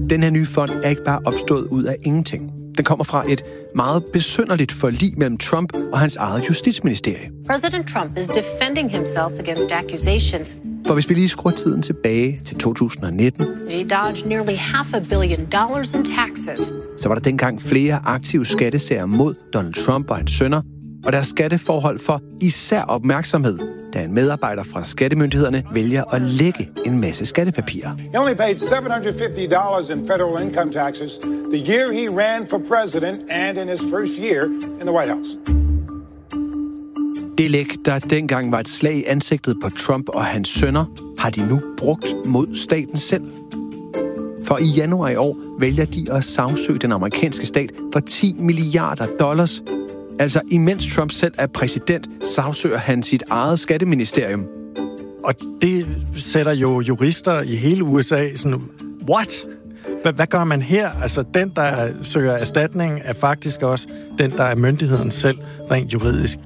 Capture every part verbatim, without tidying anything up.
Den her nye fond er ikke bare opstået ud af ingenting. Den kommer fra et meget besynderligt forlig mellem Trump og hans eget justitsministerie. President Trump is defending himself against accusations. For hvis vi lige skruer tiden tilbage til to tusind og nitten, He dodged nearly half a billion dollars in taxes. så var der dengang flere aktive skattesager mod Donald Trump og hans sønner, og deres skatteforhold for især opmærksomhed, da en medarbejder fra skattemyndighederne vælger at lægge en masse skattepapirer. He only paid seven hundred fifty dollars in federal income taxes the year he ran for president and in his first year in the White House. Det læk, der dengang var et slag i ansigtet på Trump og hans sønner, har de nu brugt mod staten selv. For i januar i år vælger de at sagsøge den amerikanske stat for ti milliarder dollars. Altså imens Trump selv er præsident, sagsøger han sit eget skatteministerium. Og det sætter jo jurister i hele U S A sådan, what? Hvad, hvad gør man her? Altså, den, der søger erstatning, er faktisk også den, der er myndigheden selv, rent juridisk.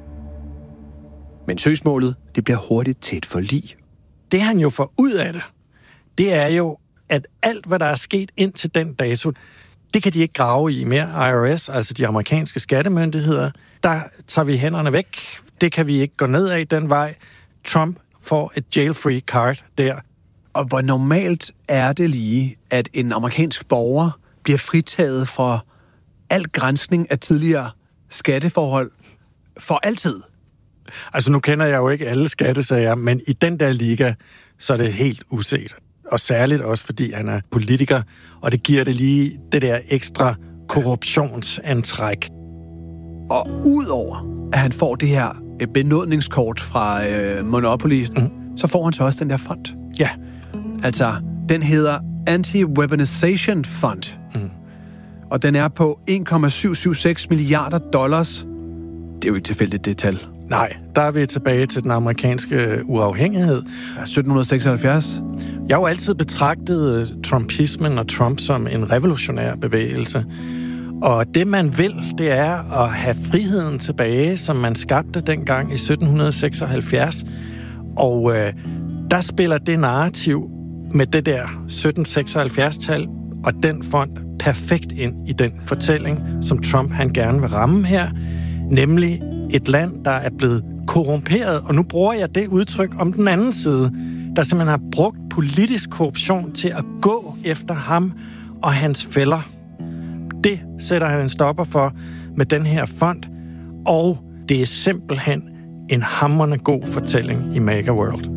Men søgsmålet, det bliver hurtigt til et forlig. Det han jo får ud af det, det er jo, at alt, hvad der er sket indtil den dato, det kan de ikke grave i mere. I R S, altså de amerikanske skattemyndigheder, der tager vi hænderne væk. Det kan vi ikke gå ned af den vej. Trump får et jail-free card der. Og hvor normalt er det lige, at en amerikansk borger bliver fritaget fra al granskning af tidligere skatteforhold for altid? Altså nu kender jeg jo ikke alle skattesager, men i den der liga, så er det helt uset. Og særligt også, fordi han er politiker, og det giver det lige det der ekstra korruptionsantræk. Og udover at han får det her benådningskort fra øh, Monopoly, mm. så får han så også den der fond. Ja. Altså, den hedder Anti-Weaponization Fund. Mm. Og den er på en komma syv syv seks milliarder dollars. Det er jo ikke tilfældigt, det tal. Nej, der er vi tilbage til den amerikanske uafhængighed. Ja, sytten seksoghalvfjerds. Jeg har jo altid betragtet trumpismen og Trump som en revolutionær bevægelse. Og det, man vil, det er at have friheden tilbage, som man skabte dengang i sytten seksoghalvfjerds. Og øh, der spiller det narrativ med det der sytten seksoghalvfjerds-tal og den fond perfekt ind i den fortælling, som Trump han gerne vil ramme her, nemlig et land, der er blevet korrumperet, og nu bruger jeg det udtryk om den anden side, der simpelthen har brugt politisk korruption til at gå efter ham og hans fæller. Det sætter han en stopper for med den her fond, og det er simpelthen en hamrende god fortælling i MAGA World.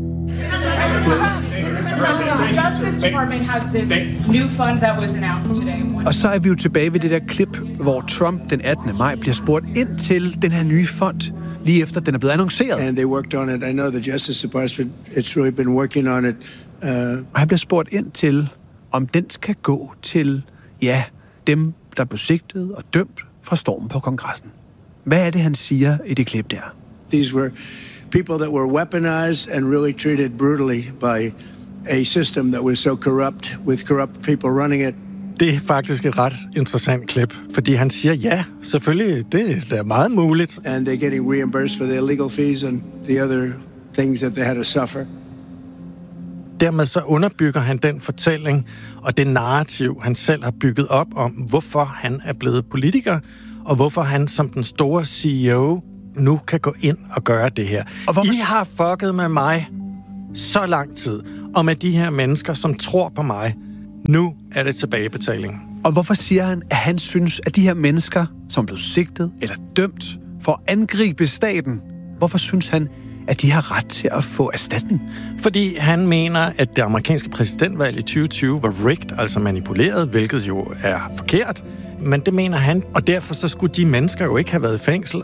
Justice Department has this new fund that was announced today. Og så er vi jo tilbage ved det der klip, hvor Trump den attende maj bliver spurgt ind til den her nye fond, lige efter den er blevet annonceret. And they worked on it. I know the Justice Department, it's really been working on it. Uh... Og han bliver spurgt ind til, om den skal gå til, ja, dem, der blev sigtet og dømt fra stormen på kongressen. Hvad er det, han siger i det klip der? These were people that were weaponized and really treated brutally by a system that was so corrupt, with corrupt people running it. Det er faktisk et ret interessant klip, fordi han siger, ja, selvfølgelig, det er meget muligt. And they're getting reimbursed for their legal fees and the other things that they had to suffer. Dermed så underbygger han den fortælling og det narrativ, han selv har bygget op om, hvorfor han er blevet politiker, og hvorfor han som den store C E O nu kan gå ind og gøre det her. Og hvorfor... I har fucket med mig så lang tid, og med de her mennesker, som tror på mig. Nu er det tilbagebetaling. Og hvorfor siger han, at han synes, at de her mennesker, som blev sigtet eller dømt for at angribe staten, hvorfor synes han, at de har ret til at få erstatning? Fordi han mener, at det amerikanske præsidentvalg i tyve tyve var rigged, altså manipuleret, hvilket jo er forkert. Men det mener han, og derfor så skulle de mennesker jo ikke have været i fængsel.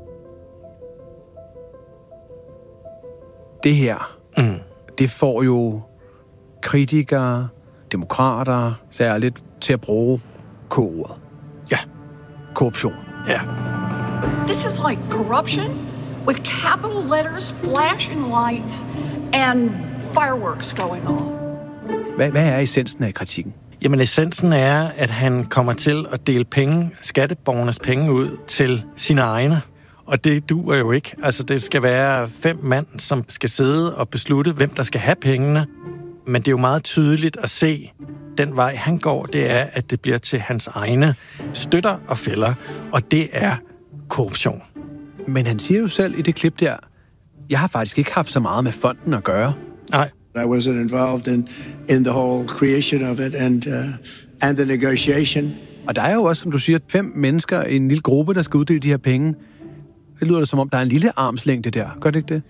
Det her, mm. det får jo kritikere, demokrater særligt til at bruge K-ordet. Ja. Korruption. Ja. This is like corruption with capital letters, flashing lights and fireworks going on. Hvad, hvad er essensen af kritikken? Jamen essensen er, at han kommer til at dele penge, skatteborgernes penge ud til sine egne. Og det duer jo ikke. Altså det skal være fem mand, som skal sidde og beslutte, hvem der skal have pengene. Men det er jo meget tydeligt at se, den vej, han går, det er, at det bliver til hans egne støtter og fælder, og det er korruption. Men han siger jo selv i det klip der, jeg har faktisk ikke haft så meget med fonden at gøre. Nej. I wasn't involved in, in the whole creation of it and, uh, and the negotiation. Og der er jo også, som du siger, fem mennesker i en lille gruppe, der skal uddele de her penge. Det lyder det som om, der er en lille armslængde der. Gør det ikke det?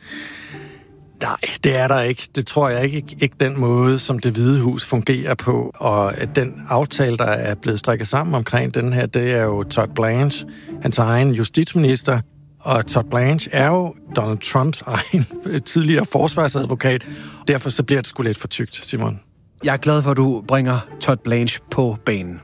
Nej, det er der ikke. Det tror jeg ikke, ikke den måde, som Det Hvide Hus fungerer på. Og den aftale, der er blevet strikket sammen omkring den her, det er jo Todd Blanche, hans egen justitsminister. Og Todd Blanche er jo Donald Trumps egen tidligere forsvarsadvokat. Derfor så bliver det sgu lidt for tykt, Simon. Jeg er glad for, at du bringer Todd Blanche på banen.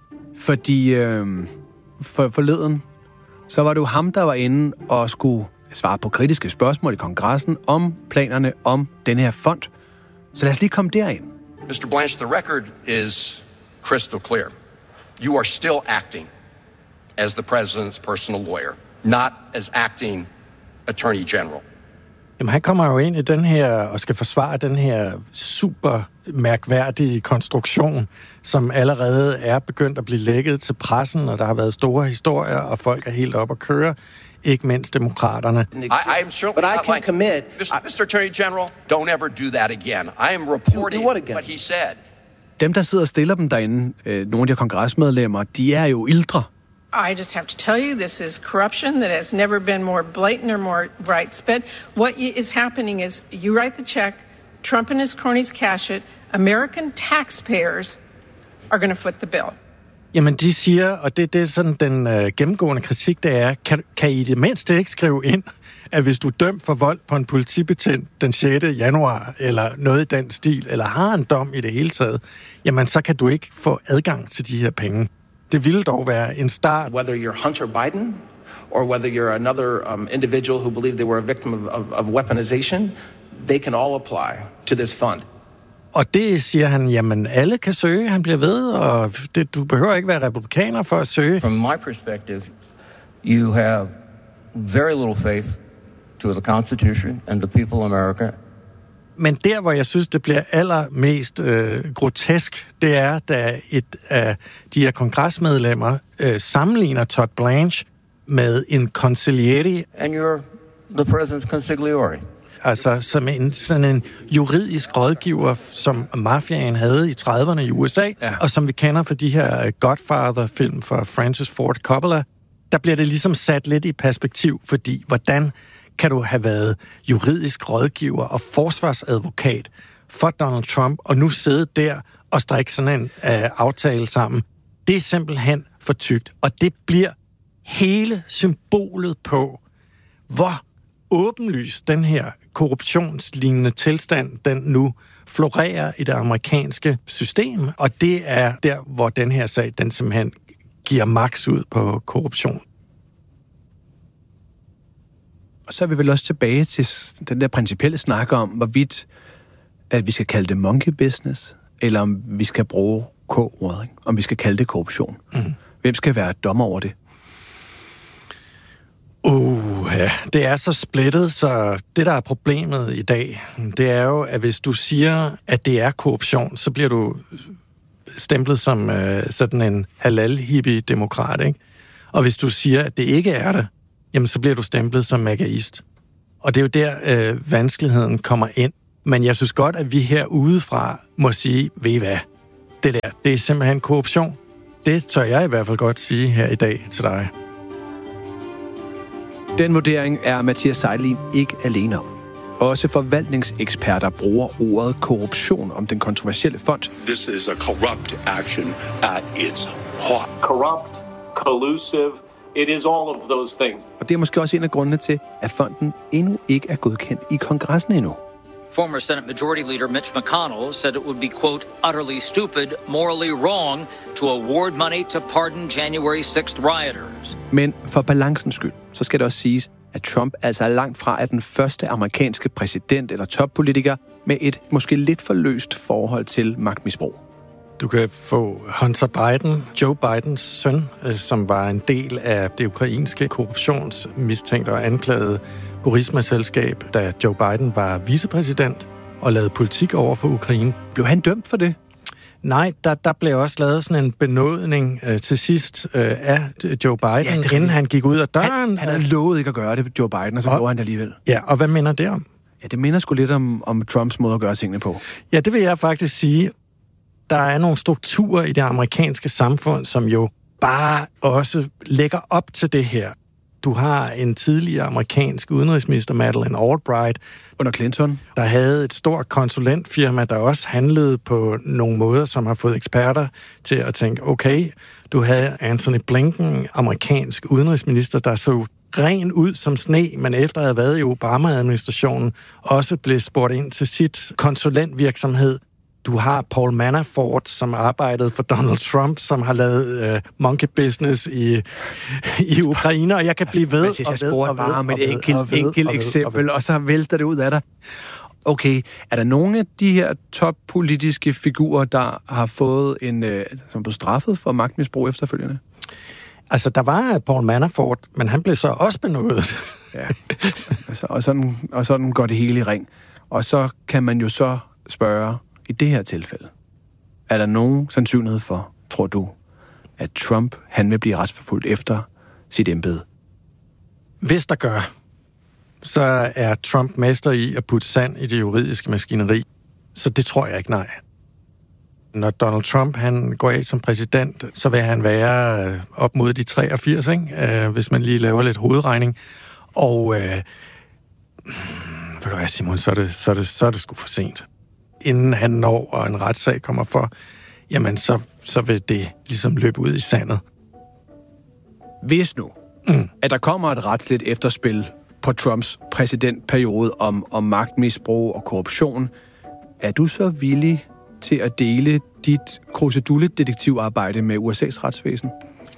Fordi øh, for, forleden, så var det jo ham, der var inde og skulle svare på kritiske spørgsmål i kongressen om planerne om den her fond. Så lad os lige komme derind. mister Blanche, the record is crystal clear. You are still acting as the president's personal lawyer, not as acting attorney general. Jamen, han kommer jo ind i den her og skal forsvare den her super mærkværdige konstruktion, som allerede er begyndt at blive lækket til pressen, og der har været store historier, og folk er helt op at køre, ikke mindst demokraterne. I, I am certainly But I can like, commit. mister mister Attorney General, don't ever do that again. I am reporting what, what he said. Dem, der sidder og stiller dem derinde, øh, nogle af de her kongresmedlemmer, de er jo ildre. I just have to tell you, this is corruption that has never been more blatant or more widespread. What is happening is you write the check, Trump and his cronies cash it, American taxpayers are going to foot the bill. Jamen, de siger, og det, det er sådan den øh, gennemgående kritik, det er, kan, kan I det mindste ikke skrive ind, at hvis du er dømt for vold på en politibetjent den sjette januar, eller noget i den stil, eller har en dom i det hele taget, jamen, så kan du ikke få adgang til de her penge. Det ville dog være en start. Whether you're Hunter Biden, or whether you're another um, individual who believed they were a victim of, of, of weaponization, they can all apply to this fund. Og det siger han, jamen alle kan søge, han bliver ved, og det, du behøver ikke være republikaner for at søge. From my perspective, you have very little faith to the Constitution and the people of America. Men der, hvor jeg synes, det bliver allermest øh, grotesk, det er, da et af de her kongresmedlemmer øh, sammenligner Todd Blanche med en consigliere. And you're the president's consigliere. Altså som en, sådan en juridisk rådgiver, som mafiaen havde i trediverne i U S A, ja. Og som vi kender fra de her Godfather-film fra Francis Ford Coppola. Der bliver det ligesom sat lidt i perspektiv, fordi hvordan kan du have været juridisk rådgiver og forsvarsadvokat for Donald Trump, og nu sidde der og strikke sådan en uh, aftale sammen. Det er simpelthen for tykt, og det bliver hele symbolet på, hvor åbenlyst den her korruptionslignende tilstand, den nu florerer i det amerikanske system, og det er der, hvor den her sag, den simpelthen giver maks ud på korruption. Og så er vi vel også tilbage til den der principielle snak om, hvorvidt at vi skal kalde det monkey business, eller om vi skal bruge K-ordet, om vi skal kalde det korruption. Mm. Hvem skal være dommer over det? Uh, ja. Det er så splittet, så det, der er problemet i dag, det er jo, at hvis du siger, at det er korruption, så bliver du stemplet som uh, sådan en halal-hippie-demokrat, ikke? Og hvis du siger, at det ikke er det, jamen så bliver du stemplet som magaist. Og det er jo der, øh, vanskeligheden kommer ind. Men jeg synes godt, at vi her udefra må sige, ved I hvad? Det der, det er simpelthen korruption. Det tør jeg i hvert fald godt sige her i dag til dig. Den vurdering er Mathias Seidelin ikke alene om. Også forvaltningseksperter bruger ordet korruption om den kontroversielle fond. This is a corrupt action at its heart. Corrupt, collusive. It is all of those things. Og det er måske også en af grundene til, at fonden endnu ikke er godkendt i kongressen endnu. Former Senate Majority Leader Mitch McConnell said it would be, quote, utterly stupid, morally wrong to award money to pardon January sixth rioters. Men for balancens skyld, så skal det også siges, at Trump altså er langt fra at den første amerikanske præsident eller toppolitiker med et måske lidt for løst forhold til magtmisbrug. Du kan få Hunter Biden, Joe Bidens søn, som var en del af det ukrainske korruptionsmistænkte og anklagede Burisma-selskab, da Joe Biden var vicepræsident og lavede politik over for Ukraine. Blev han dømt for det? Nej, der, der blev også lavet sådan en benådning øh, til sidst øh, af Joe Biden, ja, inden han gik ud af døren. Han, han havde lovet ikke at gøre det, Joe Biden, og så gjorde han det alligevel. Ja, og hvad minder det om? Ja, det minder sgu lidt om, om Trumps måde at gøre tingene på. Ja, det vil jeg faktisk sige. Der er nogle strukturer i det amerikanske samfund, som jo bare også lægger op til det her. Du har en tidligere amerikansk udenrigsminister, Madeleine Albright, under Clinton, der havde et stort konsulentfirma, der også handlede på nogle måder, som har fået eksperter til at tænke, okay, du havde Antony Blinken, amerikansk udenrigsminister, der så ren ud som sne, men efter at have været i Obama-administrationen, også blev spurgt ind til sit konsulentvirksomhed. Du har Paul Manafort, som arbejdede for Donald Trump, som har lavet uh, monkey business i, i Ukraine, og jeg kan blive ved og ved og ved bare med et enkelt, enkelt eksempel, og så vælter det ud af dig. Okay, er der nogle af de her toppolitiske figurer, der har fået en, uh, som blev straffet for magtmisbrug efterfølgende? Altså, der var Paul Manafort, men han blev så også benådet. Ja, altså, og, sådan, og sådan går det hele i ring. Og så kan man jo så spørge, i det her tilfælde, er der nogen sandsynlighed for, tror du, at Trump, han vil blive retsforfulgt efter sit embede? Hvis der gør, så er Trump mester i at putte sand i det juridiske maskineri. Så det tror jeg ikke, nej. Når Donald Trump han går af som præsident, så vil han være op mod de treogfirs, ikke? Hvis man lige laver lidt hovedregning. Og øh, ved du hvad, Simon, så er det, så er det, så er det sgu for sent. Inden han når, og en retssag kommer for, jamen så, så vil det ligesom løbe ud i sandet. Hvis nu, mm. at der kommer et retsligt efterspil på Trumps præsidentperiode om, om magtmisbrug og korruption, er du så villig til at dele dit krusedulle-detektivarbejde med U S A's retsvæsen?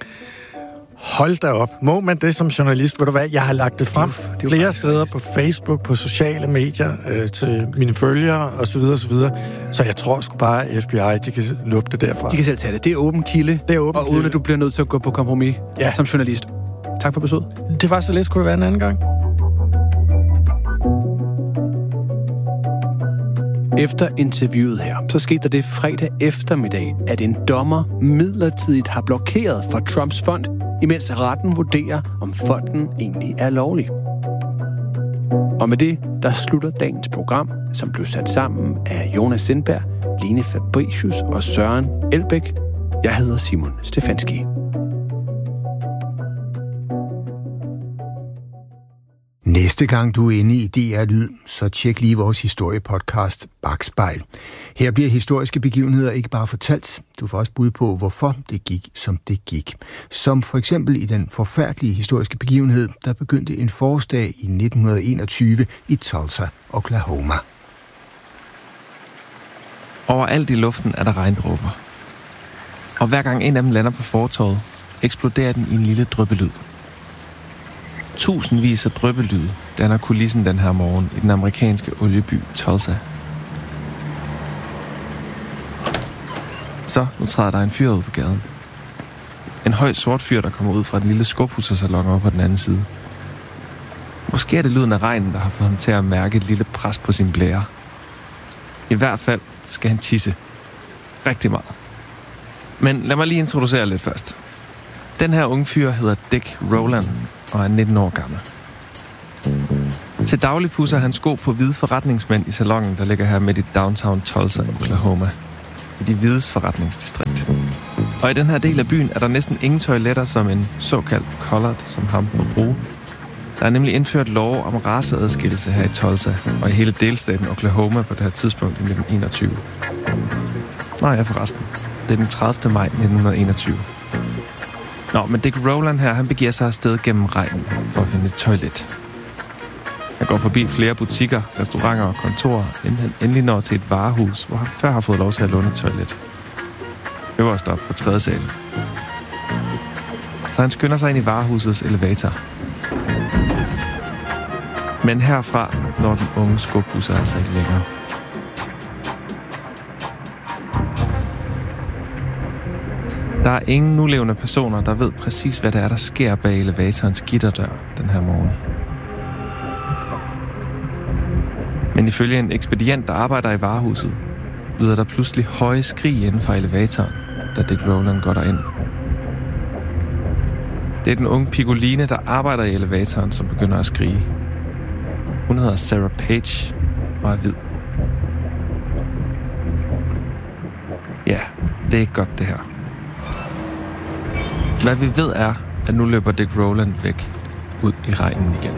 Hold da op. Må man det som journalist? Ved du hvad? Jeg har lagt det frem det er jo, det er flere steder på Facebook, på sociale medier, øh, til mine følgere osv. osv. Så jeg tror sgu bare, at F B I de kan lukke det derfra. De kan selv tage det. Det er åben kilde. Det er åben og kilde. Uden at du bliver nødt til at gå på kompromis ja. som journalist. Tak for besøget. Det var så lidt. Skulle det være en anden gang? Efter interviewet her, så skete der det fredag eftermiddag, at en dommer midlertidigt har blokeret for Trumps fond, imens retten vurderer, om fonden egentlig er lovlig. Og med det, der slutter dagens program, som blev sat sammen af Jonas Sindberg, Line Fabricius og Søren Elbæk. Jeg hedder Simon Stefanski. Næste gang du er inde i D R Lyd, så tjek lige vores historiepodcast Bakspejl. Her bliver historiske begivenheder ikke bare fortalt, du får også bud på, hvorfor det gik, som det gik. Som for eksempel i den forfærdelige historiske begivenhed, der begyndte en forårsdag i nitten enogtyve i Tulsa, Oklahoma. Overalt i luften er der regndråber. Og hver gang en af dem lander på fortovet, eksploderer den i en lille dryppelyd. Tusindvis af dryppelyde danner kulissen den her morgen i den amerikanske olieby Tulsa. Så nu træder der en fyr ud på gaden. En høj sort fyr, der kommer ud fra den lille skubhussersalon over på den anden side. Måske er det lyden af regnen, der har fået ham til at mærke et lille pres på sin blære. I hvert fald skal han tisse. Rigtig meget. Men lad mig lige introducere lidt først. Den her unge fyr hedder Dick Rowland og er nitten år gammel. Til daglig pusser han sko på hvide forretningsmænd i salonen, der ligger her midt i downtown Tulsa, Oklahoma, i de hvides forretningsdistrikt. Og i den her del af byen er der næsten ingen toiletter, som en såkaldt collard, som ham må bruge. Der er nemlig indført lov om raceadskillelse her i Tulsa og i hele delstaten Oklahoma på det her tidspunkt i nitten enogtyve. Nej, ja, forresten. Det er den tredivte maj nitten enogtyve. Nå, men Dick Rowland her, han begiver sig afsted gennem regnen for at finde et toilet. Han går forbi flere butikker, restauranter og kontorer, inden han endelig når til et varehus, hvor han før har fået lov til at låne et toilet. Øverst op på tredje sal. Så han skynder sig ind i varehusets elevator. Men herfra når den unge skubhusser altså ikke længere. Der er ingen nulevende personer, der ved præcis, hvad det er, der sker bag elevatorens gitterdør den her morgen. Men ifølge en ekspedient, der arbejder i varehuset, lyder der pludselig høje skrig inden for elevatoren, da Dick Rowland går derind. Det er den unge Piccoline, der arbejder i elevatoren, som begynder at skrige. Hun hedder Sarah Page og er hvid. Ja, det er ikke godt det her. Hvad vi ved er, at nu løber Dick Rowland væk ud i regnen igen.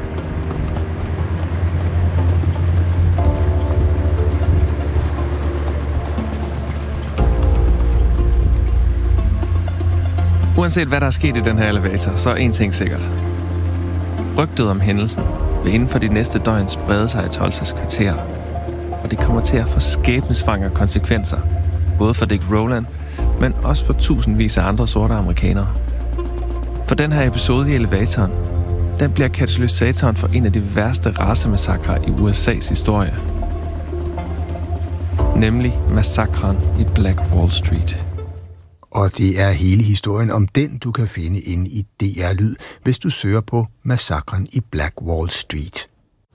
Uanset hvad der er sket i den her elevator, så er en ting sikkert. Rygtet om hændelsen vil inden for de næste døgn sprede sig i Tulsas kvarter, og det kommer til at få skæbnesvangre konsekvenser, både for Dick Rowland, men også for tusindvis af andre sorte amerikanere. For den her episode i elevatoren, den bliver katalysatoren for en af de værste racemassakrer i U S A's historie. Nemlig massakren i Black Wall Street. Og det er hele historien om den, du kan finde inde i D R Lyd, hvis du søger på massakren i Black Wall Street.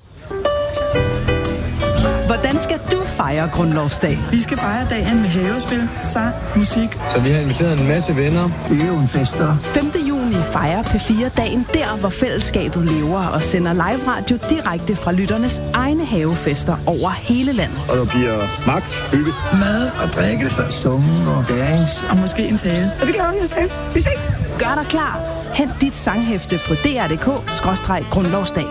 Hvordan skal du fejre grundlovsdag? Vi skal fejre dagen med havespil, sang, musik. Så vi har inviteret en masse venner. Øvunfester. femte juni fejrer P fire dagen der, hvor fællesskabet lever og sender live radio direkte fra lytternes egne havefester over hele landet. Og der bliver magt, hygge, mad og drikkelse, summen og gærings. Og måske en tale. Så vi glæder os til. Vi ses. Gør dig klar. Hent dit sanghæfte på d r punktum d k skråstreg grundlovsdag.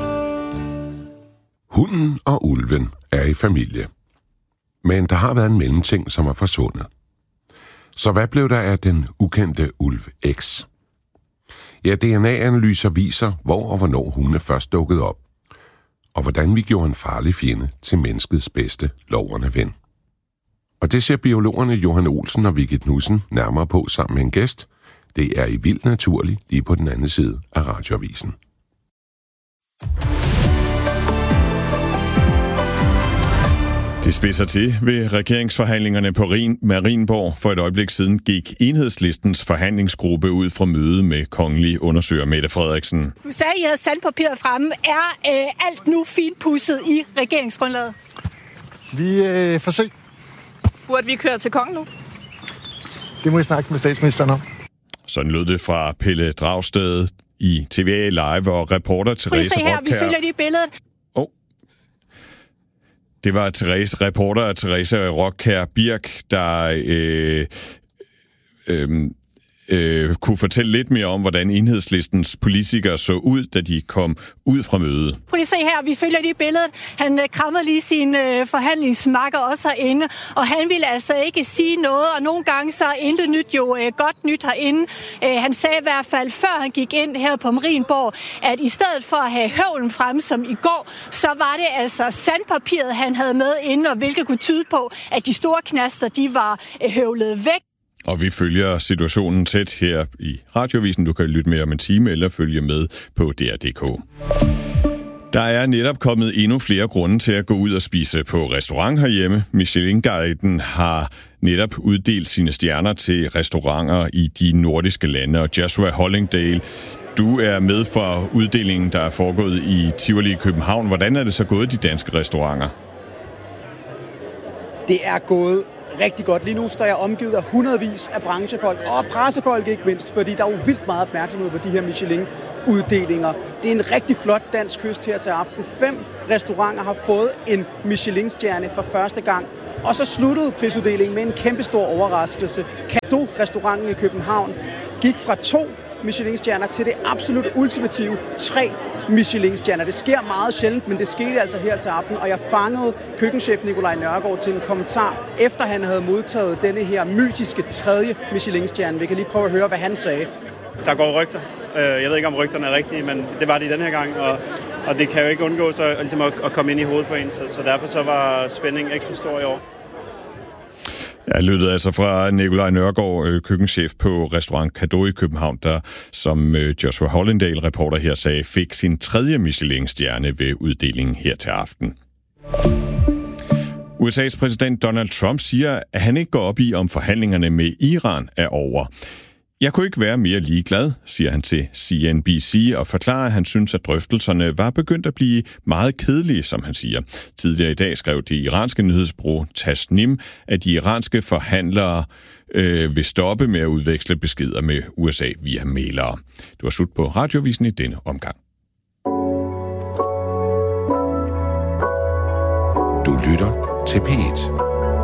Hunden og ulven er i familie. Men der har været en mellemting, som er forsvundet. Så hvad blev der af den ukendte ulv X? Ja, D N A-analyser viser, hvor og hvornår hunden først dukkede op. Og hvordan vi gjorde en farlig fjende til menneskets bedste lovende ven. Og det ser biologerne Johan Olsen og Vicky Knudsen nærmere på sammen med en gæst. Det er i Vildt Naturligt lige på den anden side af Radioavisen. Det spidser til ved regeringsforhandlingerne på Marienborg. For et øjeblik siden gik Enhedslistens forhandlingsgruppe ud fra møde med kongelig undersøger Mette Frederiksen. Du sagde, at I havde sandpapiret fremme. Er øh, alt nu finpudset i regeringsgrundlaget? Vi øh, får se. Burde vi køre til kongen nu? Det må I snakke med statsministeren om. Sådan lød det fra Pelle Dragsted i T V A Live og reporter Therese Rockher. Her, vi følger lige billedet. Oh. Det var Therese, reporter Therese Rockher Birk, der øh, øh, øh, kunne fortælle lidt mere om, hvordan Enhedslistens politikere så ud, da de kom ud fra mødet. Prøv lige se her, vi følger lige billedet. Han øh, krammede lige sin øh, forhandlingsmakker også herinde, og han ville altså ikke sige noget, og nogle gange så er intet nyt jo øh, godt nyt herinde. Øh, han sagde i hvert fald, før han gik ind her på Marienborg, at i stedet for at have høvlen fremme som i går, så var det altså sandpapiret, han havde med inde, og hvilket kunne tyde på, at de store knaster, de var øh, høvlet væk. Og vi følger situationen tæt her i Radioavisen. Du kan lytte med om en time eller følge med på D R punktum d k. Der er netop kommet endnu flere grunde til at gå ud og spise på restaurant herhjemme. Michelin-guiden har netop uddelt sine stjerner til restauranter i de nordiske lande. Og Joshua Hollingdale, du er med for uddelingen, der er foregået i Tivoli i København. Hvordan er det så gået, de danske restauranter? Det er gået rigtig godt. Lige nu står jeg omgivet af hundredvis af branchefolk og pressefolk ikke mindst, fordi der er jo vildt meget opmærksomhed på de her Michelin-uddelinger. Det er en rigtig flot dansk kyst her til aften. Fem restauranter har fået en Michelin-stjerne for første gang. Og så sluttede prisuddelingen med en kæmpestor overraskelse. Cadeau-restauranten i København gik fra to Michelin-stjerner til det absolut ultimative tre Michelin-stjerner. Det sker meget sjældent, men det skete altså her til aften, og jeg fangede køkkenchef Nikolaj Nørgaard til en kommentar, efter han havde modtaget denne her mytiske tredje Michelin-stjerne. Vi kan lige prøve at høre, hvad han sagde. Der går rygter. Jeg ved ikke, om rygterne er rigtige, men det var det i den her gang, og, og det kan jo ikke undgå så, ligesom at, at komme ind i hovedet på en, så, så derfor så var spændingen ekstra stor i år. Jeg lyttede altså fra Nikolaj Nørgaard, køkkenchef på restaurant Cadeau i København, der som Joshua Hollingdale, reporter her sagde, fik sin tredje Michelin-stjerne ved uddelingen her til aften. U S A's præsident Donald Trump siger, at han ikke går op i, om forhandlingerne med Iran er over. Jeg kunne ikke være mere ligeglad, siger han til C N B C, og forklarer, at han synes, at drøftelserne var begyndt at blive meget kedelige, som han siger. Tidligere i dag skrev det iranske nyhedsbureau Tasnim, at de iranske forhandlere øh, vil stoppe med at udveksle beskeder med U S A via mailere. Det var slut på Radiovisen i denne omgang. Du lytter til P et.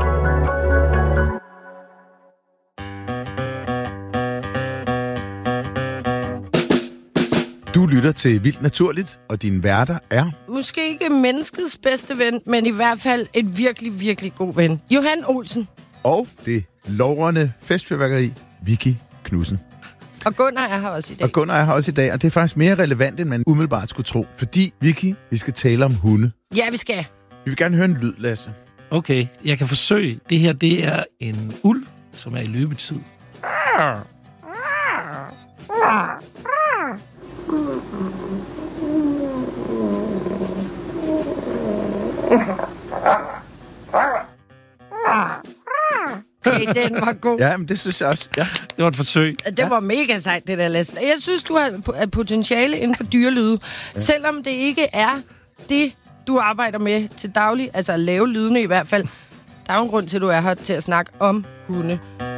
Du lytter til Vildt Naturligt, og dine værter er... Måske ikke menneskets bedste ven, men i hvert fald et virkelig, virkelig god ven. Johan Olsen. Og det lovrende festfyrværkeri, Vicky Knudsen. Og Gunnar er her også i dag. Og Gunnar er her også i dag, og det er faktisk mere relevant, end man umiddelbart skulle tro. Fordi, Vicky, vi skal tale om hunde. Ja, vi skal. Vi vil gerne høre en lyd, Lasse. Okay, jeg kan forsøge. Det her, det er en ulv, som er i løbetid. Okay, den var god. Ja, men det synes jeg også. Ja. Det var et forsøg. Det var mega sejt, det der, Lasse. Jeg synes, du har potentiale inden for dyrelyde. Ja. Selvom det ikke er det, du arbejder med til daglig, altså at lave lydene i hvert fald. Der er jo en grund til, at du er her til at snakke om hunde.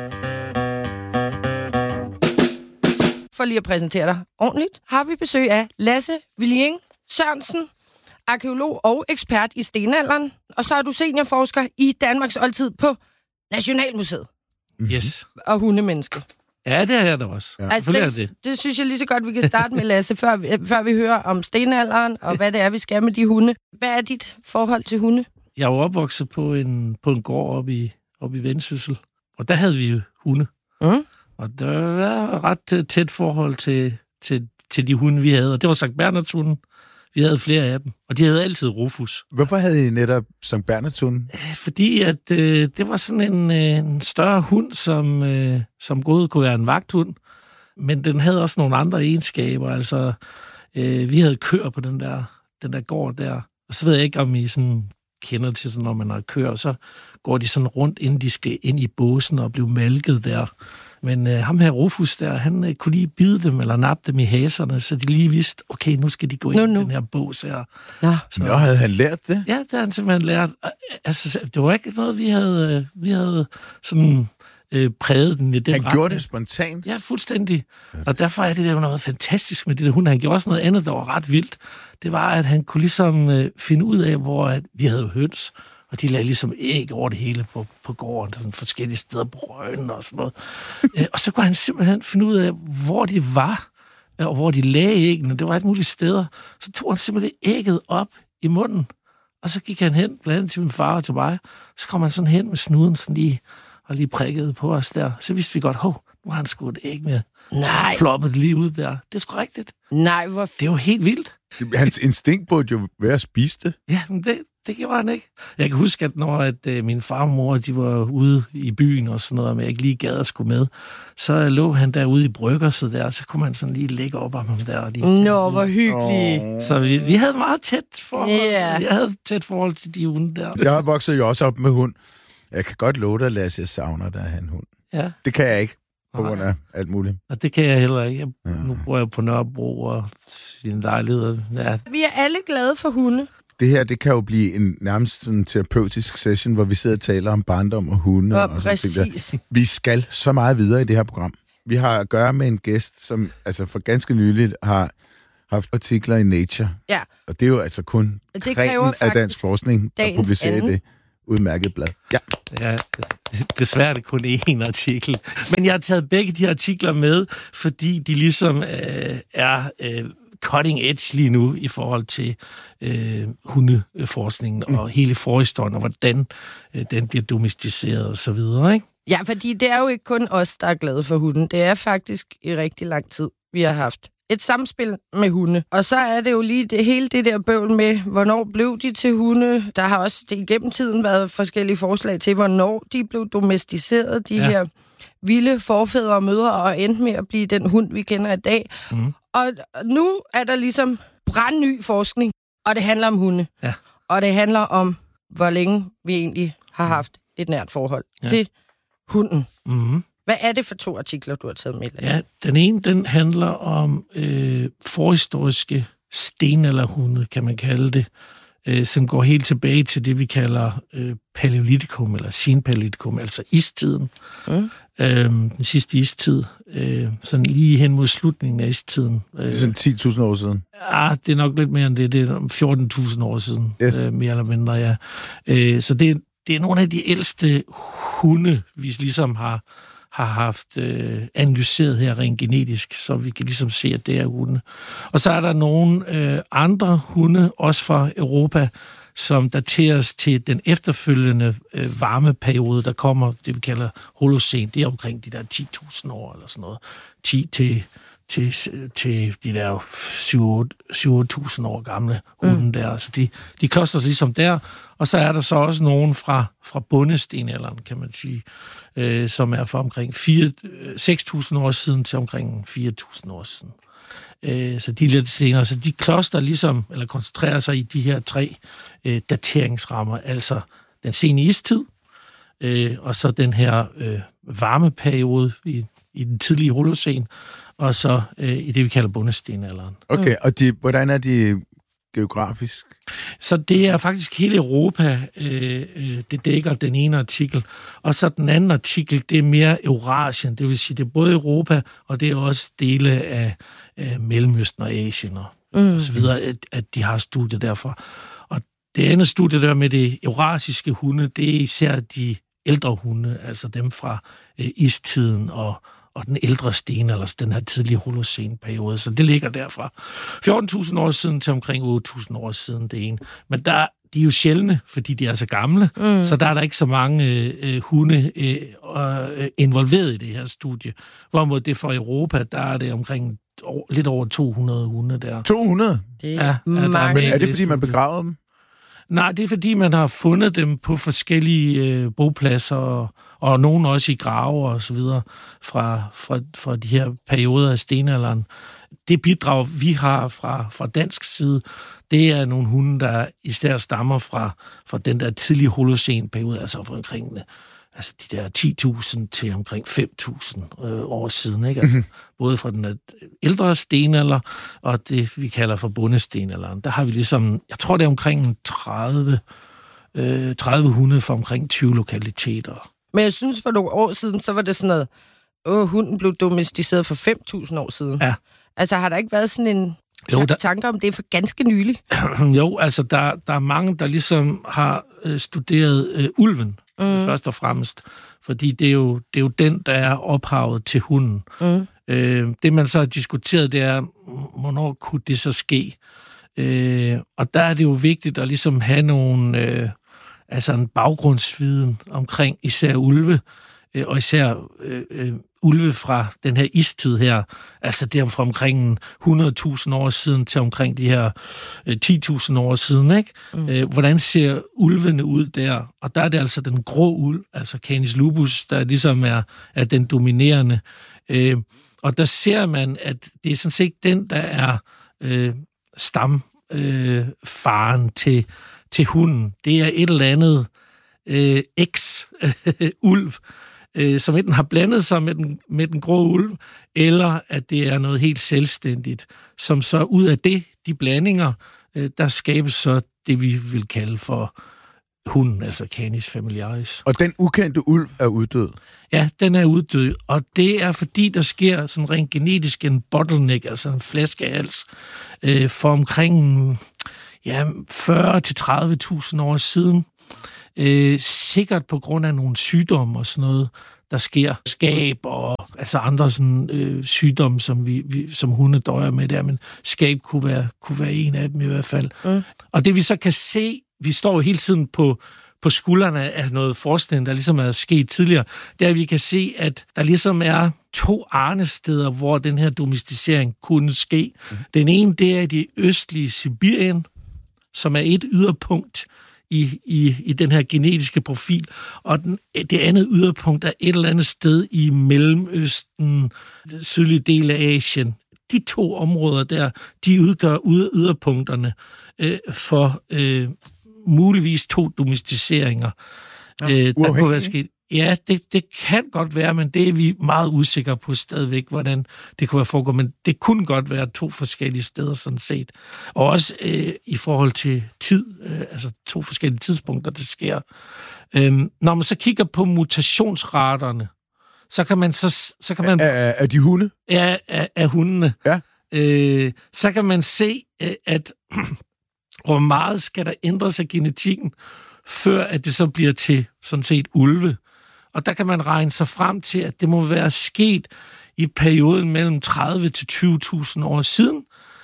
For lige at præsentere dig ordentligt, har vi besøg af Lasse Willing Sørensen, arkæolog og ekspert i stenalderen. Og så er du seniorforsker i Danmarks Oldtid på Nationalmuseet. Yes. Og hundemenneske. Ja, det er jeg da også. Ja. Altså, det, det. det synes jeg lige så godt, vi kan starte med, Lasse, før vi, før vi hører om stenalderen, og hvad det er, vi skal med de hunde. Hvad er dit forhold til hunde? Jeg er jo opvokset på en, på en gård oppe i, oppe i Vendsyssel, og der havde vi jo hunde. Mm. Og der var ret tæt forhold til, til, til de hunde, vi havde. Og det var Sankt Bernhards hunde. Vi havde flere af dem, og de havde altid Rufus. Hvorfor havde I netop Sankt Bernhards hunde? Fordi at, øh, det var sådan en, øh, en større hund, som, øh, som både kunne være en vagthund, men den havde også nogle andre egenskaber. Altså, øh, vi havde køer på den der, den der gård der, og så ved jeg ikke, om I sådan kender til sådan, når man har køer, så går de sådan rundt, inden de skal ind i båsen og blive malket der. Men øh, ham her Rufus der, han øh, kunne lige bide dem eller nappe dem i haserne, så de lige vidste, okay, nu skal de gå ind i den her bås her. Ja. Så, Nå, havde han lært det? Ja, det havde han simpelthen lært. Altså, det var ikke noget, vi havde, vi havde sådan øh, præget den i den Han retning. gjorde det spontant? Ja, fuldstændig. Og derfor er det jo noget fantastisk med det der hund. Han gjorde også noget andet, der var ret vildt. Det var, at han kunne ligesom øh, finde ud af, hvor at vi havde høns, og de lagde ligesom æg over det hele på, på gården, sådan forskellige steder på røgen og sådan noget. Æ, og så kunne han simpelthen finde ud af, hvor de var, og hvor de lagde æggene. Det var et muligt steder. Så tog han simpelthen ægget op i munden, og så gik han hen, blandt andet til min far og til mig. Så kom han sådan hen med snuden sådan lige, og lige prikkede på os der. Så vidste vi godt, hov, nu har han sgu et æg med. Nej. Så ploppede det lige ud der. Det er sgu rigtigt. Nej, hvor... Det er jo helt vildt. Hans instinkt burde jo være at spise det. Ja, men det, det gjorde han ikke. Jeg kan huske, at når at, øh, min far og mor de var ude i byen og sådan noget, og jeg ikke lige gad at skulle med, så lå han derude i bryggerset der, så kunne man sådan lige lægge op om ham der. Og lige Nå, hvor hyggeligt. Så vi, vi havde meget tæt forhold. Yeah. Jeg havde tæt forhold til de hunde der. Jeg har vokset jo også op med hund. Jeg kan godt love dig, Lasse, jeg savner dig at have en hund. Ja. Det kan jeg ikke, på grund af alt muligt. Og det kan jeg heller ikke. Jeg, ja. Nu bor jeg på Nørrebro og sine lejligheder. Ja. Vi er alle glade for hunde. Det her, det kan jo blive en nærmest sådan terapeutisk session, hvor vi sidder og taler om barndom og hunde. Og, og præcis. Vi skal så meget videre i det her program. Vi har at gøre med en gæst, som altså for ganske nyligt har haft artikler i Nature. Ja. Og det er jo altså kun kreden af dansk forskning, der publicerer det udmærket blad. Ja. Ja, desværre er det kun én artikel. Men jeg har taget begge de artikler med, fordi de ligesom øh, er øh, cutting edge lige nu i forhold til øh, hundeforskningen mm. og hele forhistorien, og hvordan øh, den bliver domesticeret og så videre, ikke? Ja, fordi det er jo ikke kun os, der er glade for hunden. Det er faktisk i rigtig lang tid, vi har haft et samspil med hunde. Og så er det jo lige det, hele det der bøvl med, hvornår blev de til hunde. Der har også igennem tiden været forskellige forslag til, hvornår de blev domesticeret, de ja. her vilde forfædre og mødre, og endte med at blive den hund, vi kender i dag. Mm. Og nu er der ligesom brandny forskning, og det handler om hunde. Ja. Og det handler om, hvor længe vi egentlig har haft et nært forhold ja. til hunden. Mm. Hvad er det for to artikler, du har taget med? Ja, den ene, den handler om øh, forhistoriske stenalderhunde, kan man kalde det, øh, som går helt tilbage til det, vi kalder øh, paleolitikum, eller senpaleolitikum, altså istiden. Mm. Øh, den sidste istid. Øh, sådan lige hen mod slutningen af istiden. Det er sådan ti tusind år siden. Ja, det er nok lidt mere end det. Det er fjorten tusind år siden, yes. øh, mere eller mindre, ja. Øh, så det, det er nogle af de ældste hunde, vi ligesom har har haft øh, analyseret her rent genetisk, så vi kan ligesom se, at det er hunde. Og så er der nogle øh, andre hunde, også fra Europa, som dateres til den efterfølgende øh, varmeperiode, der kommer, det vi kalder holocen. Det er omkring de der ti tusind år eller sådan noget. ti til til, til de der syv til otte tusind år gamle hunde mm. der. Så de, de koster ligesom der. Og så er der så også nogen fra, fra bundestenalderen, kan man sige, øh, som er fra omkring seks tusind år siden til omkring fire tusind år siden. Øh, så de er lidt senere. Så de kloster ligesom, eller koncentrerer sig i de her tre øh, dateringsrammer, altså den sene istid, øh, og så den her øh, varmeperiode i, i den tidlige holocen, og så øh, i det, vi kalder bundestenalderen. Okay, mm. og de, hvordan er de geografisk? Så det er faktisk hele Europa, øh, det dækker den ene artikel. Og så den anden artikel, det er mere Eurasien, det vil sige, det er både Europa, og det er også dele af, af Mellemøsten og Asien og, mm. og så videre, at, at de har studier derfor. Og det andet studie der med det eurasiske hunde, det er især de ældre hunde, altså dem fra øh, istiden og og den ældre sten, eller den her tidlige holocene-periode. Så det ligger derfra fjorten tusind år siden til omkring otte tusind år siden, det ene. Men der, de er jo sjældne, fordi de er så gamle, mm. så der er der ikke så mange øh, hunde øh, involveret i det her studie. Hvorimod det for Europa, der er det omkring lidt over to hundrede hunde der. to hundrede? Det er ja, mange. Er Men er det, fordi man begraver dem? Nej, det er fordi, man har fundet dem på forskellige øh, bopladser, og, og nogle også i grave og så videre, fra, fra, fra de her perioder af stenalderen. Det bidrag, vi har fra, fra dansk side, det er nogle hunde, der især stammer fra, fra den der tidlige holocene-periode, altså fra omkring altså de der ti tusind til omkring fem tusind øh, år siden, ikke? Altså, mm-hmm. både fra den ældre stenalder og det, vi kalder for bundestenalderen. Der har vi ligesom, jeg tror, det er omkring tredive, øh, tredive hunde fra omkring tyve lokaliteter. Men jeg synes, for nogle år siden, så var det sådan noget, åh, hunden blev domesticeret for fem tusind år siden. Ja. Altså, har der ikke været sådan en jo, der... tanker om det for ganske nylig? Jo, altså, der, der er mange, der ligesom har øh, studeret øh, ulven, mm. først og fremmest. Fordi det er, jo, det er jo den, der er ophavet til hunden. Mm. Øh, det, man så har diskuteret, det er, hvornår kunne det så ske? Øh, og der er det jo vigtigt at ligesom have nogle... Øh, altså en baggrundsviden omkring især ulve, øh, og især øh, øh, ulve fra den her istid her, altså det er fra omkring hundrede tusind år siden til omkring de her øh, ti tusind år siden, ikke? Mm. Øh, hvordan ser ulvene ud der? Og der er det altså den grå ulv, altså Canis lupus, der ligesom er, er den dominerende. Øh, og der ser man, at det er sådan set den, der er øh, stamfaren øh, til til hunden. Det er et eller andet øh, eks-ulv, øh, som enten har blandet sig med den, med den grå ulv, eller at det er noget helt selvstændigt, som så ud af det, de blandinger, øh, der skabes så det, vi vil kalde for hunden, altså Canis familiaris. Og den ukendte ulv er uddød? Ja, den er uddød, og det er fordi, der sker sådan rent genetisk en bottleneck, altså en flaskehals, øh, for omkring... ja, fyrre til tredive tusind år siden. Øh, sikkert på grund af nogle sygdomme og sådan noget, der sker. Skab og altså andre sådan, øh, sygdomme, som, vi, vi, som hunde døjer med der, men skab kunne være, kunne være en af dem i hvert fald. Mm. Og det vi så kan se, vi står jo hele tiden på, på skuldrene af noget forskning, der ligesom er sket tidligere, det er, at vi kan se, at der ligesom er to arnesteder, hvor den her domesticering kunne ske. Mm. Den ene, det er det østlige Sibirien, som er et yderpunkt i, i, i den her genetiske profil, og den, det andet yderpunkt er et eller andet sted i Mellemøsten, den sydlige del af Asien. De to områder der, de udgør yderpunkterne øh, for øh, muligvis to domesticeringer. Ja, øh, der kunne være sket. Ja, det, det kan godt være, men det er vi meget usikre på stadigvæk, hvordan det kunne være foregået. Men det kunne godt være to forskellige steder, sådan set. Og også øh, i forhold til tid, øh, altså to forskellige tidspunkter, det sker. Øhm, når man så kigger på mutationsraterne, så kan man så... så kan man, er, er de hunde? Ja, af, af hundene. Ja. Øh, så kan man se, at hvor meget skal der ændre sig genetikken, før at det så bliver til sådan set ulve. Og der kan man regne sig frem til, at det må være sket i perioden mellem tredive til tyve tusind år siden,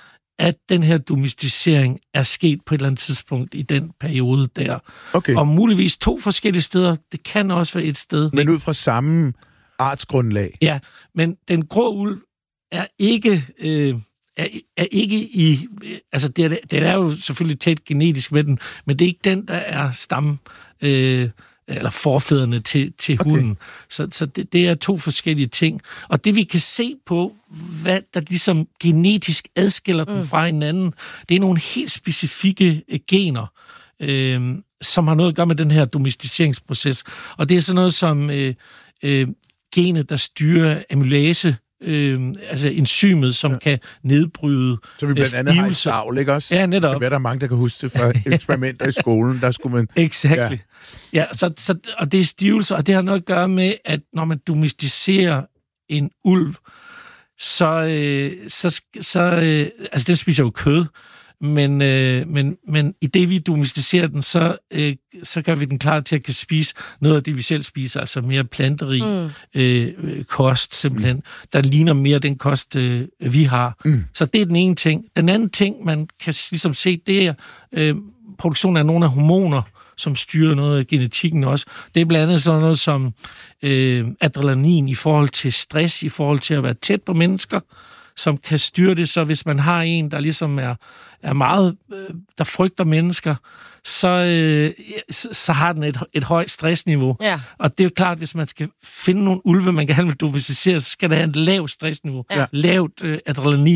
at den her domesticering er sket på et eller andet tidspunkt i den periode der. Okay. Og muligvis to forskellige steder. Det kan også være et sted. Men ud fra samme artsgrundlag? Ja, men den grå ulv er ikke... Øh, Er, er ikke i... Altså, det er, det er jo selvfølgelig tæt genetisk med den, men det er ikke den, der er stam... Øh, eller forfædrene til, til okay. hunden. Så, så det, det er to forskellige ting. Og det, vi kan se på, hvad der ligesom genetisk adskiller mm. dem fra hinanden, det er nogle helt specifikke øh, gener, øh, som har noget at gøre med den her domesticeringsproces. Og det er sådan noget som øh, øh, genet, der styrer amylase, Øh, altså enzymet, som ja. kan nedbryde så vi blandt andet har et savl, ikke også? Ja, netop. Det kan være, der er mange, der kan huske det fra eksperimenter i skolen. Der skulle man... Exactly. Ja, ja så, så, og det er stivelse, og det har noget at gøre med, at når man domesticerer en ulv, så, øh, så, så øh, altså den spiser jo kød, men, øh, men, men i det, vi domesticerer den, så, øh, så gør vi den klar til at kan spise noget af det, vi selv spiser, altså mere planterig mm. øh, kost, simpelthen, mm. der ligner mere den kost, øh, vi har. Mm. Så det er den ene ting. Den anden ting, man kan ligesom se, det er øh, produktionen af nogle af hormoner, som styrer noget af genetikken også. Det er blandt andet sådan noget som øh, adrenalin i forhold til stress, i forhold til at være tæt på mennesker, som kan styre det, så hvis man har en, der ligesom er, er meget, øh, der frygter mennesker, så, øh, så, så har den et, et højt stressniveau. Ja. Og det er jo klart, hvis man skal finde nogle ulve, man kan have domesticere, så skal der have et lavt stressniveau, ja. lavt øh,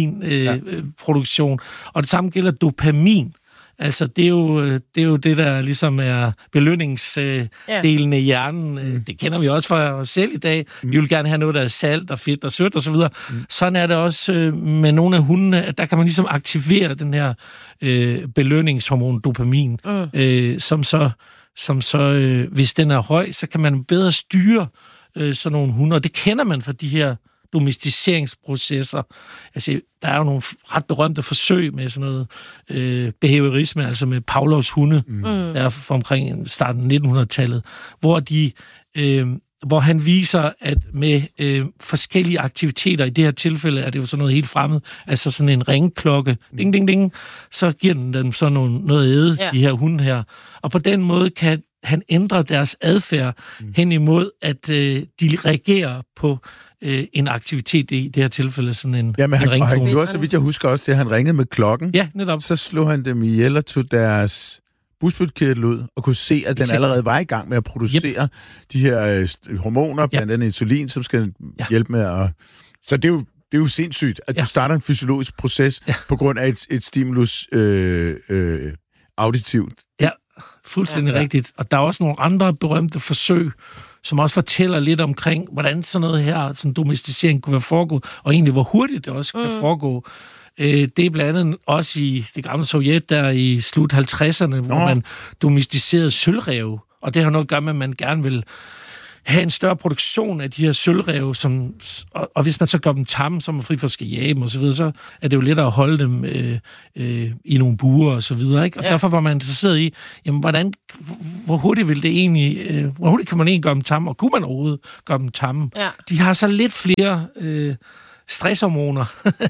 adrenalinproduktion. Øh, ja. Og det samme gælder dopamin. Altså, det er, jo, det er jo det, der ligesom er belønningsdelen øh, af hjernen. Mm. Det kender vi også fra os selv i dag. Mm. Vi vil gerne have noget, der er salt og fedt og sødt og så videre. Mm. Sådan er det også øh, med nogle af hundene, at der kan man ligesom aktivere den her øh, belønningshormon, dopamin, mm. øh, som så, som så øh, hvis den er høj, så kan man bedre styre øh, sådan nogle hunde. Og det kender man fra de her domesticeringsprocesser. Altså, der er jo nogle ret berømte forsøg med sådan noget øh, behaviorisme, altså med Pavlovs hunde, mm. der er fra omkring starten af nitten hundrede-tallet, hvor de øh, hvor han viser, at med øh, forskellige aktiviteter, i det her tilfælde er det jo sådan noget helt fremmed, altså sådan en ringklokke, ding, ding, ding, så giver den dem sådan nogle, noget æde, ja. de her hunde her. Og på den måde kan han ændre deres adfærd mm. hen imod, at øh, de reagerer på øh, en aktivitet, i det her tilfælde sådan en, ja, men han, en ringklokke. Og han gjorde, så vidt jeg husker også, det han ringede med klokken. Ja, netop. Så slog han dem ihjel og tog deres bugspytkirtel ud, og kunne se, at den Exakt. allerede var i gang med at producere yep. de her øh, hormoner, blandt andet insulin, som skal ja. hjælpe med at... Så det er jo, det er jo sindssygt, at ja. du starter en fysiologisk proces ja. på grund af et, et stimulus øh, øh, auditivt. Ja, fuldstændig ja. rigtigt. Og der er også nogle andre berømte forsøg, som også fortæller lidt omkring, hvordan sådan noget her, sådan domesticering kunne være foregået, og egentlig hvor hurtigt det også mm. kan foregå. Det er blandt andet også i det gamle Sovjet, der i slut halvtredserne, hvor Nå. man domesticerede sølvræve. Og det har noget at gøre med, at man gerne vil have en større produktion af de her sølvræve, som, og, og hvis man så gør dem tamme, så er man fri for at skal jage dem og så videre, så er det jo lettere at holde dem øh, øh, i nogle buer og så videre, ikke? Og ja. derfor var man interesseret i, jamen, hvordan, hvor hurtigt vil det egentlig, øh, hvor hurtigt kan man egentlig gøre dem tamme, og kunne man overhovedet gøre dem tamme? Ja. De har så lidt flere... Øh, stresshormoner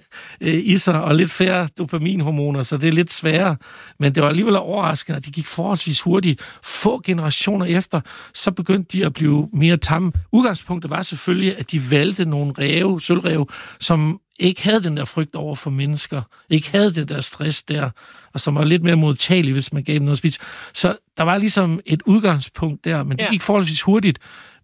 i sig, og lidt færre dopaminhormoner, så det er lidt sværere. Men det var alligevel overraskende, at de gik forholdsvis hurtigt. Få generationer efter, så begyndte de at blive mere tamme. Udgangspunktet var selvfølgelig, at de valgte nogle ræve, sølvræve, som ikke havde den der frygt over for mennesker, ikke havde det der stress der, og som var lidt mere modtagelige, hvis man gav dem noget at spise. Så der var ligesom et udgangspunkt der, men det ja. gik forholdsvis hurtigt. Men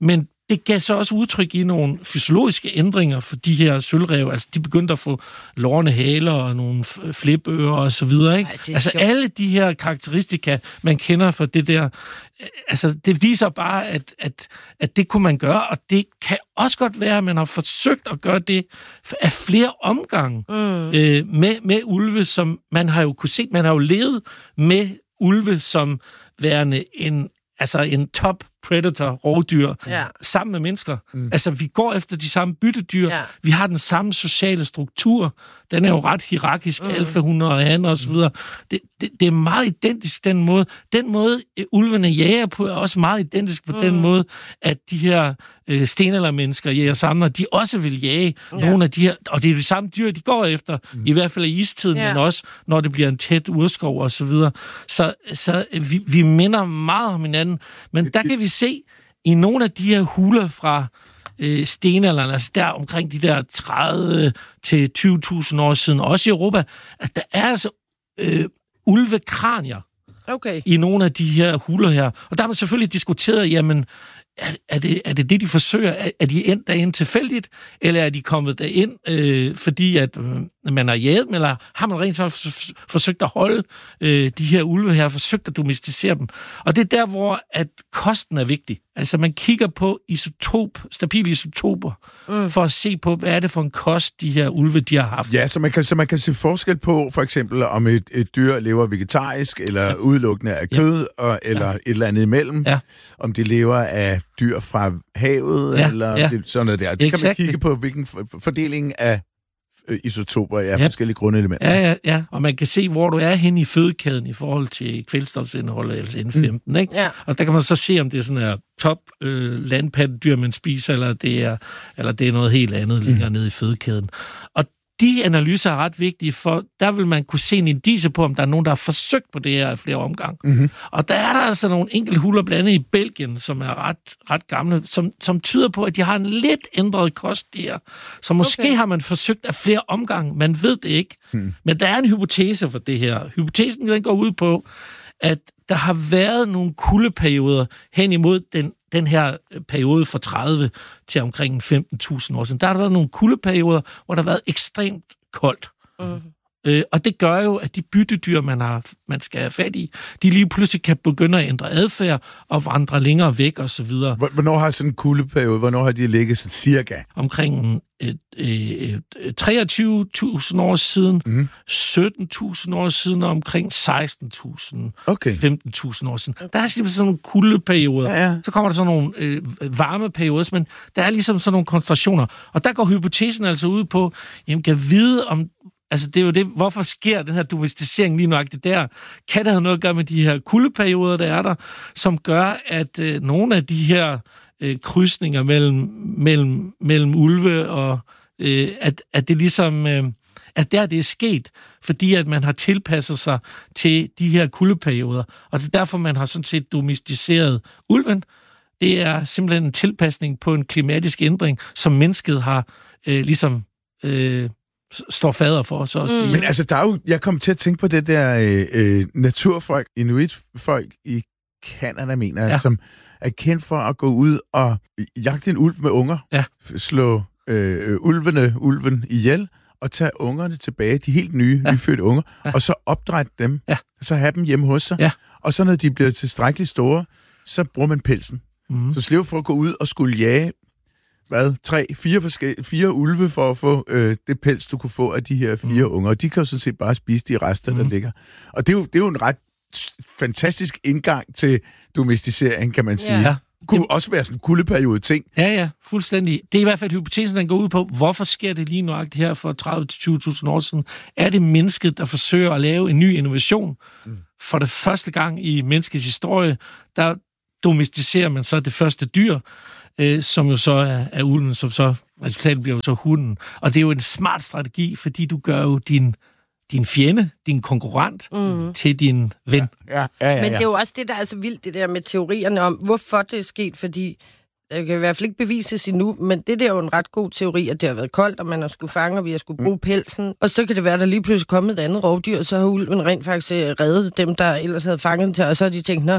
det gav så også udtryk i nogle fysiologiske ændringer for de her sølvræve. Altså, de begyndte at få lårende haler og nogle flipører og så videre, ikke? Ej, altså, sjovt. Alle de her karakteristika, man kender for det der, altså, det viser bare, at, at, at det kunne man gøre, og det kan også godt være, at man har forsøgt at gøre det af flere omgange mm. øh, med, med ulve, som man har jo kunne se, man har jo levet med ulve som værende en, altså en top predator, rovdyr, ja. sammen med mennesker. Mm. Altså, vi går efter de samme byttedyr. Ja. Vi har den samme sociale struktur. Den er jo ret hierarkisk, mm. alfahunde og hanner og så videre. Det, det, det er meget identisk, den måde. Den måde, ulvene jager på, er også meget identisk på mm. den måde, at de her øh, stenaldermennesker, jæger-samlere, de også vil jage ja. nogle af de her, og det er de samme dyr, de går efter, mm. i hvert fald i istiden, ja. men også, når det bliver en tæt urskov og så videre. Så, så vi, vi minder meget om hinanden, men der kan vi se i nogle af de her huler fra øh, stenalderen, altså der omkring de der tredive til tyve tusind år siden, også i Europa, at der er altså øh, ulvekranier okay. i nogle af de her huler her. Og der har man selvfølgelig diskuteret, jamen, er, er, det, er det det, de forsøger? Er, er de endt derind tilfældigt, eller er de kommet derind, øh, fordi at øh, man har jaget dem, eller har man rent faktisk forsøgt at holde øh, de her ulve her, forsøgt at domesticere dem? Og det er der, hvor at kosten er vigtig. Altså, man kigger på isotop, stabile isotoper, mm. for at se på, hvad er det for en kost, de her ulve, de har haft. Ja, så man kan, så man kan se forskel på, for eksempel, om et, et dyr lever vegetarisk, eller ja. udelukkende af kød, ja. og, eller ja. et eller andet imellem. Ja. Om de lever af dyr fra havet, ja. eller ja. sådan noget der. Det exactly. kan man kigge på, hvilken fordeling af isotoper af ja. forskellige grundelementer. Ja, ja, ja. Og man kan se, hvor du er henne i fødekæden i forhold til kvælstofsindholdet, altså N femten, mm. ikke? Ja. Og der kan man så se, om det er sådan her top øh, landpattedyr, man spiser, eller det er, eller det er noget helt andet mm. længere nede i fødekæden. Og de analyser er ret vigtige, for der vil man kunne se en indice på, om der er nogen, der har forsøgt på det her i flere omgange. Mm-hmm. Og der er der altså nogle enkelte huler, blandt andet i Belgien, som er ret, ret gamle, som, som tyder på, at de har en lidt ændret kost der. Så måske okay. har man forsøgt af flere omgange. Man ved det ikke. Mm. Men der er en hypotese for det her. Hypotesen den går ud på, at der har været nogle kuldeperioder hen imod den den her periode fra tredive til omkring femten tusind år siden. Der har der været nogle kuldeperioder, hvor der har været ekstremt koldt. Mm. Øh, og det gør jo, at de byttedyr, man, har, man skal have fat i, de lige pludselig kan begynde at ændre adfærd og vandre længere væk og så videre. Hvornår har sådan en kuldeperiode, hvornår har de ligget sådan cirka? Omkring et, et, et, treogtyve tusind år siden, mm. sytten tusind år siden og omkring seksten tusind, okay. femten tusind år siden. Der er sådan nogle kuldeperioder. Ja, ja. Så kommer der sådan nogle øh, varmeperioder, men der er ligesom sådan nogle koncentrationer. Og der går hypotesen altså ud på, jamen kan vide om altså, det er jo det, hvorfor sker den her domesticering lige nøjagtigt der? Kan det have noget at gøre med de her kuldeperioder, der er der, som gør, at øh, nogle af de her øh, krydsninger mellem, mellem, mellem ulve og øh, at, at det ligesom, øh, at der det er sket, fordi at man har tilpasset sig til de her kuldeperioder. Og det er derfor, man har sådan set domesticeret ulven. Det er simpelthen en tilpasning på en klimatisk ændring, som mennesket har øh, ligesom øh, står fader for, så at sige. Mm. Men altså, der er jo, jeg kom til at tænke på det der øh, naturfolk, inuitfolk i Canada, mener jeg, ja. som er kendt for at gå ud og jagte en ulv med unger, ja. slå øh, ulvene, ulven ihjel, og tage ungerne tilbage, de helt nye, ja. nyfødte unger, ja. og så opdrætte dem, ja. og så have dem hjemme hos sig. Ja. Og så når de bliver tilstrækkeligt store, så bruger man pelsen. Mm. Så slipper for at gå ud og skulle jage hvad, tre, fire, forskellige, fire ulve for at få øh, det pels, du kunne få af de her fire mm. unger. Og de kan jo sådan set bare spise de rester, mm. der ligger. Og det er, jo, det er jo en ret fantastisk indgang til domesticering, kan man sige. Ja. Det kunne også være sådan en kuldeperiode ting. Ja, ja, fuldstændig. Det er i hvert fald hypotesen, den går ud på, hvorfor sker det lige nøjagtigt her for tredive til tyve tusind år siden? Er det mennesket, der forsøger at lave en ny innovation? Mm. For det første gang i menneskets historie, der domesticerer man så det første dyr, øh, som jo så er, er ulven, som så resultatet bliver jo så hunden. Og det er jo en smart strategi, fordi du gør jo din din fjende, din konkurrent, mm. til din ven. Ja, ja, ja, ja, ja. Men det er jo også det, der er så vildt, det der med teorierne om, hvorfor det er sket, fordi det kan i hvert fald ikke bevises endnu, men det der er jo en ret god teori, at det har været koldt, og man har skulle fange, og vi har skulle bruge mm. pelsen. Og så kan det være, at der lige pludselig kommet et andet rovdyr, og så har ulven rent faktisk reddet dem, der ellers havde fanget den til, og så har de tænkt, nå,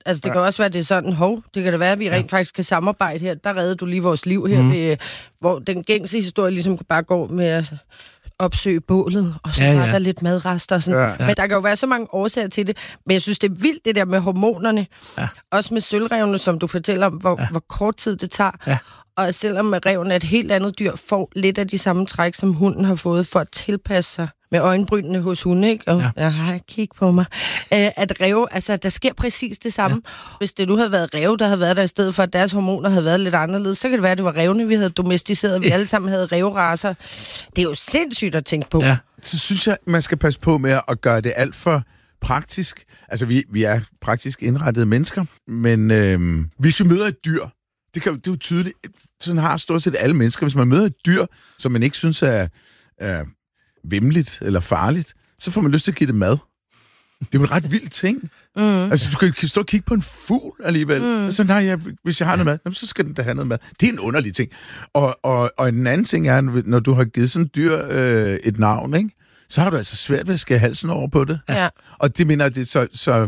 Altså, det ja. kan også være, det er sådan, hov, det kan da være, at vi rent ja. faktisk kan samarbejde her. Der redder du lige vores liv her, mm. ved, hvor den gængse historie ligesom bare går med at opsøge bålet, og så ja, ja. er der lidt madrester og sådan. Ja. Men der kan jo være så mange årsager til det. Men jeg synes, det er vildt, det der med hormonerne. Ja. Også med sølvrevne, som du fortæller om, hvor, ja. hvor kort tid det tager. Ja. Og selvom reven er et helt andet dyr, får lidt af de samme træk, som hunden har fået for at tilpasse sig med øjenbrynene hos hunde, ikke? Og ja. jeg har kig på mig. Æ, at ræve, altså, der sker præcis det samme. Ja. Hvis det nu havde været ræve, der havde været der i stedet for, at deres hormoner havde været lidt anderledes, så kan det være, at det var rævene, vi havde domesticeret, vi alle sammen havde ræveracer. Det er jo sindssygt at tænke på. Ja. Så synes jeg, man skal passe på med at gøre det alt for praktisk. Altså, vi, vi er praktisk indrettede mennesker, men øh, hvis vi møder et dyr, det, kan, det er jo tydeligt, sådan har stort set alle mennesker. Hvis man møder et dyr, som man ikke synes er, er vemmeligt eller farligt, så får man lyst til at give det mad. Det er jo en ret vild ting. Mm. Altså, du kan stå og kigge på en fugl alligevel. Mm. Så nej, jeg, hvis jeg har noget mad, så skal den da have noget mad. Det er en underlig ting. Og, og, og en anden ting er, når du har givet sådan et dyr øh, et navn, ikke? Så har du altså svært ved at skære halsen over på det. Ja. Og det mener, det så, så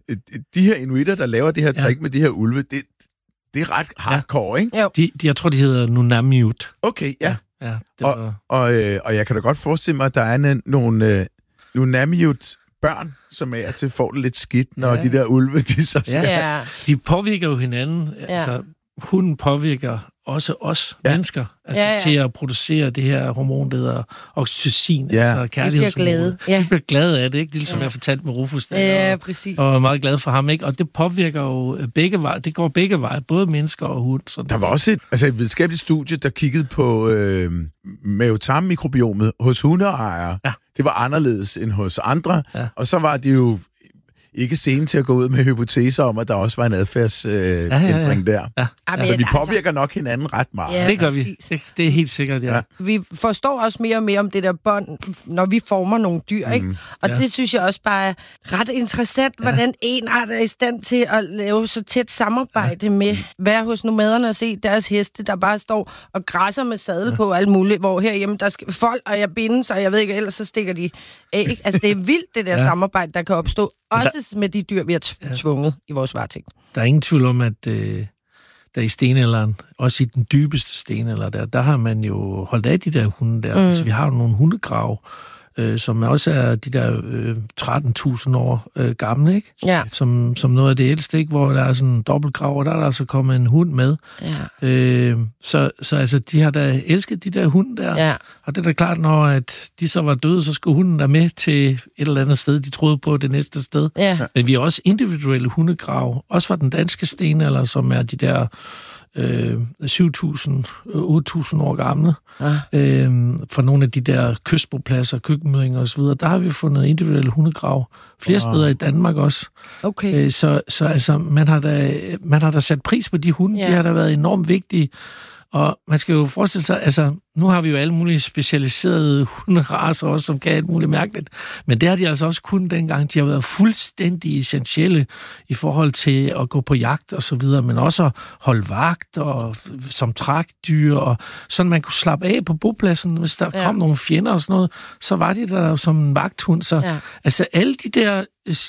de her inuitter, der laver det her trick ja. med de her ulve, det, det er ret hardcore, ja. ikke? De, de, jeg tror, de hedder Nunamute. Okay, ja. ja. ja var... og, og, øh, og jeg kan da godt forestille mig, at der er en, nogle øh, Nunamute børn, som er til får det lidt skidt, når ja. de der ulve, de så ja. ja. De påvirker jo hinanden. Ja. Altså, hunden påvirker også os ja. mennesker, altså ja, ja. til at producere det her hormon, der hedder oxytocin, ja. altså kærlighedshormonet. Ja. Vi bliver glade af det, ikke? Det er ligesom, ja. jeg fortalte med Rufus der, ja, og, præcis. og er meget glad for ham, ikke? Og det påvirker jo begge veje, det går begge veje, både mennesker og hund. Sådan. Der var også et, altså et videnskabeligt studie, der kiggede på øh, mavetarmmikrobiomet hos hundeejere. Ja. Det var anderledes end hos andre, ja. og så var det jo ikke sene til at gå ud med hypoteser om, at der også var en adfærdsændring øh, ja, ja, ja. der. Ja. Altså, vi påvirker altså nok hinanden ret meget. Ja, det gør vi. Det, det er helt sikkert, ja. ja. Vi forstår også mere og mere om det der bånd, når vi former nogle dyr, mm. ikke? Og ja. det synes jeg også bare er ret interessant, ja. hvordan en art er i stand til at lave så tæt samarbejde ja. med være hos nomaderne og se deres heste, der bare står og græsser med sadel ja. på alt muligt, hvor herhjemme der skal folk, og jeg bindes, og jeg ved ikke, ellers så stikker de æg. Altså, det er vildt, det der ja. samarbejde, der kan opstå. Også der, med de dyr, vi har tvunget ja. i vores varetægt. Der er ingen tvivl om, at øh, der i stenalderen, også i den dybeste stenalder, der, der har man jo holdt af de der hunde der. Mm. Altså, vi har jo nogle hundegrave, øh, som også er de der øh, tretten tusind år øh, gamle, ikke? Ja. Som, som noget af det ældste, ikke? Hvor der er sådan en dobbeltgrav, og der er der altså kommet en hund med. Ja. Øh, så, så altså, de har da elsket de der hunde der. Ja. Og det er da klart, når at de så var døde, så skulle hunden der med til et eller andet sted, de troede på det næste sted. Ja. Men vi har også individuelle hundegrave, også fra den danske stenalder, som er de der øh, syv tusind, otte tusind år gamle. Ja. Øh, fra nogle af de der kystbopladser, køkkenmødinger osv., der har vi fundet individuelle hundegrave. Flere wow. steder i Danmark også. Okay. Øh, så, så altså, man har, da, man har da sat pris på de hunde. Ja. De har da været enormt vigtige. Og man skal jo forestille sig, altså, nu har vi jo alle mulige specialiserede hunderacer også, som kan alt muligt mærkeligt. Men det har de altså også kun dengang. De har været fuldstændig essentielle i forhold til at gå på jagt og så videre, men også at holde vagt og som trækdyr, og sådan man kunne slappe af på bopladsen. Hvis der ja. kom nogle fjender og sådan noget, så var de der som en vagthund. Så ja. altså alle de der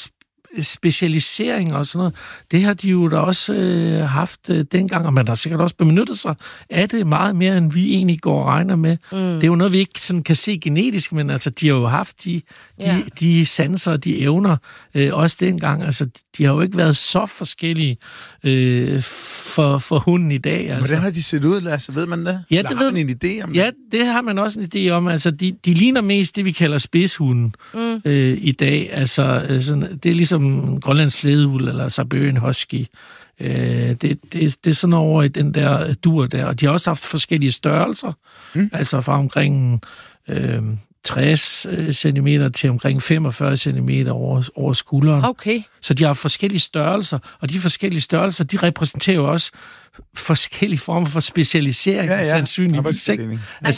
specialisering og sådan noget, det har de jo da også øh, haft øh, dengang, og man har sikkert også benyttet sig af det meget mere, end vi egentlig går og regner med. Mm. Det er jo noget, vi ikke sådan kan se genetisk, men altså, de har jo haft de, de, ja. de sanser, de evner, øh, også dengang. Altså, de har jo ikke været så forskellige øh, for, for hunden i dag. Altså. Hvordan har de set ud, Lasse? Ved man det? Ja, det ved man en idé om det? Ja, det har man også en idé om. Altså, de, de ligner mest det, vi kalder spidshunden mm. øh, i dag. Altså, øh, sådan, det er ligesom en grønlandsk slædehund eller Siberian husky. Øh, det, det, det er sådan over i den der dur der. Og de har også haft forskellige størrelser. Mm. Altså fra omkring øh, tres centimeter til omkring femogfyrre centimeter over, over skulderen. Okay. Så de har forskellige størrelser, og de forskellige størrelser, de repræsenterer jo også forskellige former for specialisering, ja, ja. sandsynligvis. Altså,